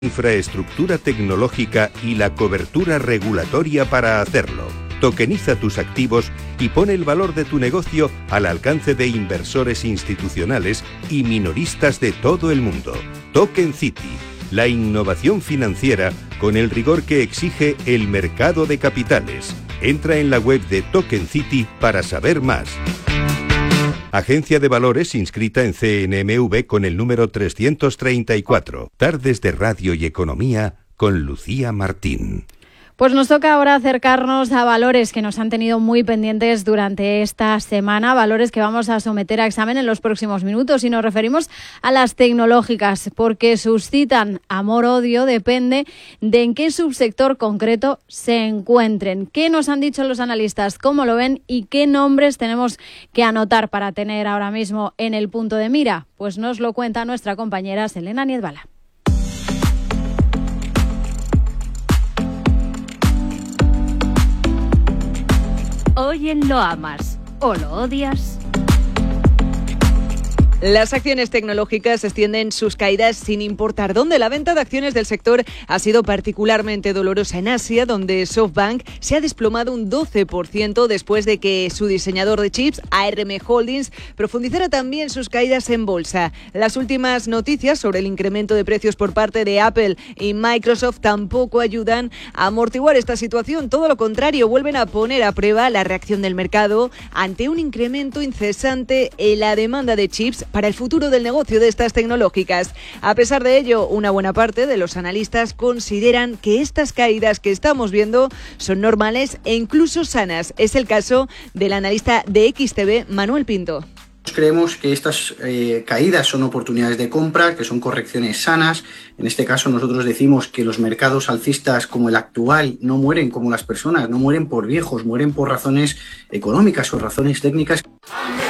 infraestructura tecnológica y la cobertura regulatoria para hacerlo. Tokeniza tus activos y pone el valor de tu negocio al alcance de inversores institucionales y minoristas de todo el mundo. Token City, la innovación financiera con el rigor que exige el mercado de capitales. Entra en la web de Token City para saber más. Agencia de Valores inscrita en CNMV con el número 334. Tardes de Radio y Economía con Lucía Martín. Pues nos toca ahora acercarnos a valores que nos han tenido muy pendientes durante esta semana, valores que vamos a someter a examen en los próximos minutos, y nos referimos a las tecnológicas, porque suscitan amor-odio, depende de en qué subsector concreto se encuentren. ¿Qué nos han dicho los analistas? ¿Cómo lo ven? ¿Y qué nombres tenemos que anotar para tener ahora mismo en el punto de mira? Pues nos lo cuenta nuestra compañera Selena Niedbala. Hoy en Lo Amas o Lo Odias. Las acciones tecnológicas extienden sus caídas sin importar dónde. La venta de acciones del sector ha sido particularmente dolorosa en Asia, donde SoftBank se ha desplomado un 12% después de que su diseñador de chips, ARM Holdings, profundizara también sus caídas en bolsa. Las últimas noticias sobre el incremento de precios por parte de Apple y Microsoft tampoco ayudan a amortiguar esta situación. Todo lo contrario, vuelven a poner a prueba la reacción del mercado ante un incremento incesante en la demanda de chips para el futuro del negocio de estas tecnológicas. A pesar de ello, una buena parte de los analistas consideran que estas caídas que estamos viendo son normales e incluso sanas. Es el caso del analista de XTB, Manuel Pinto. Creemos que estas caídas son oportunidades de compra, que son correcciones sanas. En este caso nosotros decimos que los mercados alcistas como el actual no mueren como las personas, no mueren por viejos, mueren por razones económicas o razones técnicas.